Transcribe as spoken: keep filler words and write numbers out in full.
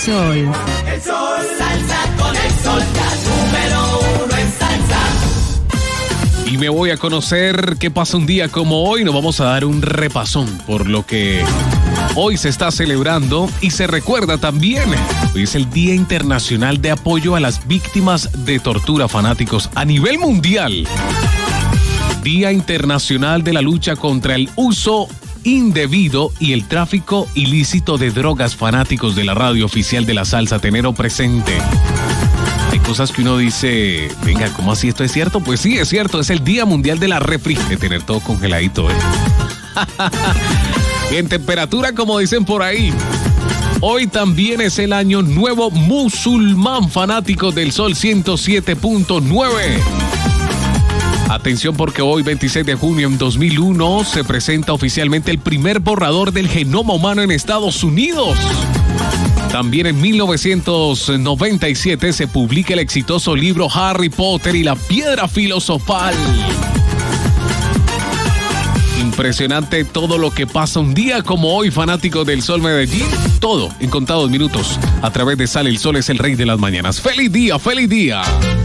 Sol. El sol, salsa con el sol, la número uno en salsa. Y me voy a conocer qué pasa un día como hoy. Nos vamos a dar un repasón por lo que hoy se está celebrando y se recuerda también. Hoy es el Día Internacional de Apoyo a las Víctimas de Tortura, fanáticos, a nivel mundial. Día Internacional de la Lucha contra el Uso Indebido y el Tráfico Ilícito de Drogas, fanáticos de la radio oficial de la salsa. Tenerlo presente. Hay cosas que uno dice, venga, ¿cómo así esto es cierto? Pues sí, es cierto, es el Día Mundial de la Refri, de tener todo congeladito, ¿eh? En temperatura, como dicen por ahí. Hoy también es el Año Nuevo Musulmán, fanáticos del Sol ciento siete punto nueve. Atención, porque hoy, veintiséis de junio en dos mil uno, se presenta oficialmente el primer borrador del genoma humano en Estados Unidos. También en mil novecientos noventa y siete se publica el exitoso libro Harry Potter y la Piedra Filosofal. Impresionante todo lo que pasa un día como hoy, fanáticos del Sol Medellín. Todo en contados minutos a través de Sale el Sol, es el rey de las mañanas. ¡Feliz día, feliz día!